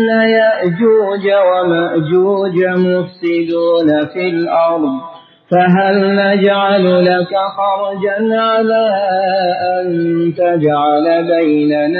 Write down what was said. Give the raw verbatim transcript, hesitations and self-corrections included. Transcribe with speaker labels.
Speaker 1: يأجوج ومأجوج مفسدون في الأرض فهل نجعل لك خرجا على أن تجعل بيننا